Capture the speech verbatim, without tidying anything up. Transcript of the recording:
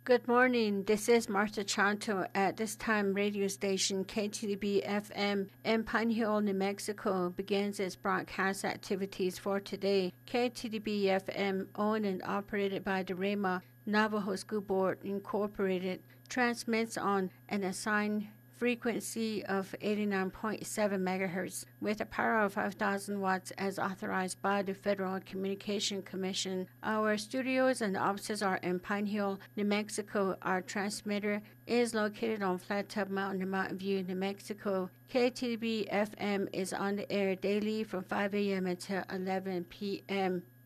Good morning. This is Martha Chanto at this time radio station K T D B F M in Pine Hill, New Mexico begins its broadcast activities for today. K T D B F M, owned and operated by the Rama Navajo School Board Incorporated, transmits on an assigned frequency of eighty-nine point seven megahertz with a power of five thousand watts as authorized by the Federal Communication Commission. Our studios and offices are in Pine Hill, New Mexico. Our transmitter is located on Flat Top Mountain in Mountain View, New Mexico. K T B F M is on the air daily from five a.m. until eleven p.m.